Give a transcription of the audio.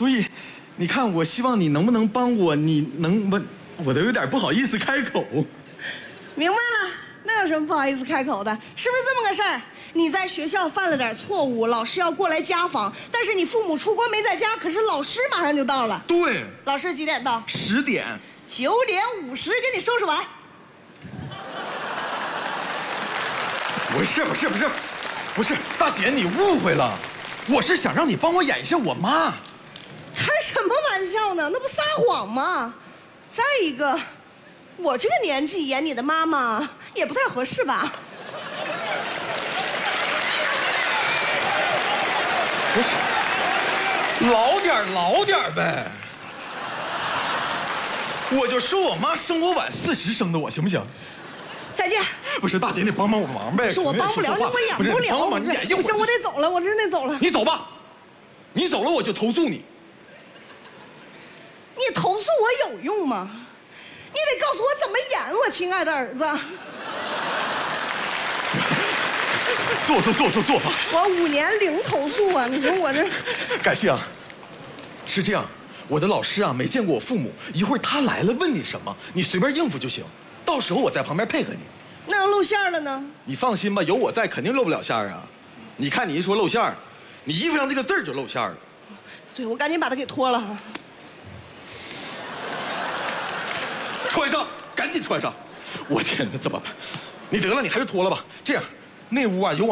所以，你看，我希望你能不能帮我？你能不？我都有点不好意思开口。 明白了，那有什么不好意思开口的？是不是这么个事儿？你在学校犯了点错误，老师要过来家访，但是你父母出国没在家，可是老师马上就到了。 对， 老师几点到 10点 ，9点50给你收拾完。 不是，大姐你误会了，我是想让你帮我演一下我妈。 开什么玩笑呢？那不撒谎吗？再一个，我这个年纪演你的妈妈也不太合适吧？ 不是，老点呗。我就说我妈生我晚40生的我，行不行？ 再见。 不是，大姐你帮帮我忙呗。 是我帮不了你，我演不了。 帮忙你演一会儿。 不行，我得走了，我真得走了。 你走吧，你走了我就投诉你。 你投诉我有用吗？你得告诉我怎么演，我亲爱的儿子。 坐吧。 我5年零投诉啊！你说我这…… 感谢啊。是这样，我的老师啊没见过我父母，一会儿他来了问你什么，你随便应付就行。到时候我在旁边配合你。 那要露馅了呢？ 你放心吧，有我在，肯定露不了馅儿啊。你看你一说露馅儿，你衣服上这个字儿就露馅儿了。 对，我赶紧把它给脱了。 穿上，赶紧穿上！我天哪，怎么办？你得了，你还是脱了吧。这样，那屋啊有我。